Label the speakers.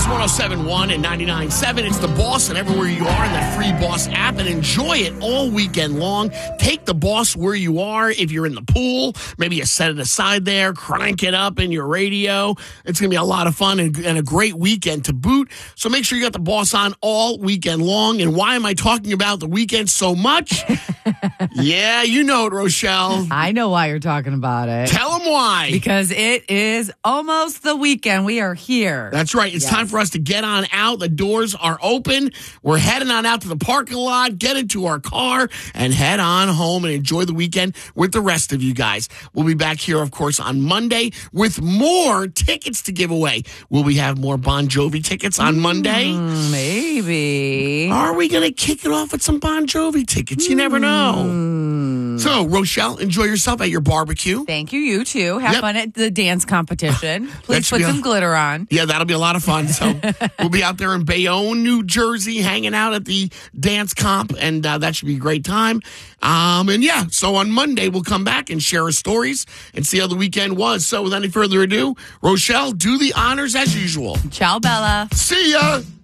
Speaker 1: Kicks 107.1 and 99.7. It's The Boss, and everywhere you are in that free Boss app, and enjoy it all weekend long. Take The Boss where you are. If you're in the pool, maybe you set it aside there, crank it up in your radio. It's going to be a lot of fun and a great weekend to boot. So make sure you got The Boss on all weekend long. And why am I talking about the weekend so much? Yeah, you know it, Rochelle.
Speaker 2: I know why you're talking about it.
Speaker 1: Tell them why.
Speaker 2: Because it is almost the weekend. We are here.
Speaker 1: That's right. It's time for us to get on out. The doors are open. We're heading on out to the parking lot, get into our car, and head on home and enjoy the weekend with the rest of you guys. We'll be back here, of course, on Monday with more tickets to give away. Will we have more Bon Jovi tickets on Monday?
Speaker 2: Maybe.
Speaker 1: Are we going to kick it off with some Bon Jovi tickets? You never know. So, Rochelle, enjoy yourself at your barbecue.
Speaker 2: Thank you. You too. Have fun at the dance competition. Please put some glitter on.
Speaker 1: Yeah, that'll be a lot of fun. So we'll be out there in Bayonne, New Jersey, hanging out at the dance comp, and that should be a great time. So on Monday, we'll come back and share our stories and see how the weekend was. So without any further ado, Rochelle, do the honors as usual.
Speaker 2: Ciao, Bella.
Speaker 1: See ya.